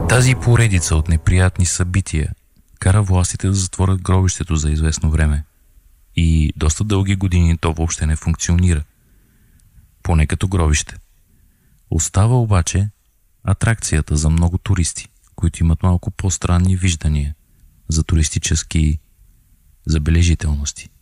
Тази поредица от неприятни събития кара властите да затворят гробището за известно време и доста дълги години то въобще не функционира, поне като гробище. Остава обаче атракцията за много туристи, които имат малко по-странни виждания за туристически забележителности.